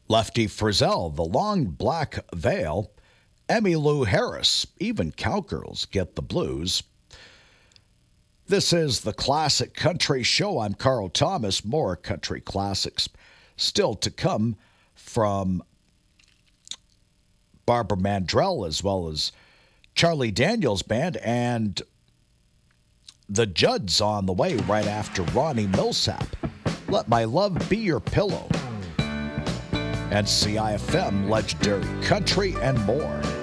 Lefty Frizzell, The Long Black Veil, Emmylou Harris, Even Cowgirls Get the Blues. This is the Classic Country Show. I'm Carl Thomas. More country classics still to come from Barbara Mandrell as well as Charlie Daniels Band, and the Judds on the way right after Ronnie Millsap. Let My Love Be Your Pillow. And CIFM, Legendary Country, and more.